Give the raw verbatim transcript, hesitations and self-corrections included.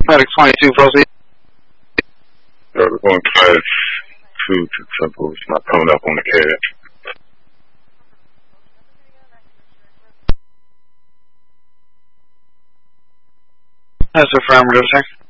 Medic twenty-two, proceed. Uh, we're going class two to Temple. It's not coming up on the C A D. That's affirmative, sir.